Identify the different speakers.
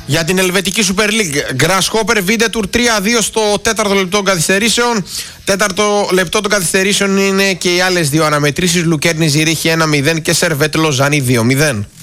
Speaker 1: Για την Ελβετική Super League, Grasshopper Winterthur 3-2 στο 4ο λεπτό των καθυστερήσεων. 4ο λεπτό των καθυστερήσεων είναι και οι άλλες δύο αναμετρήσεις. Λουκέρνη Ζηρίχη 1-0 και Σερβέτ Λοζάνη 2-0.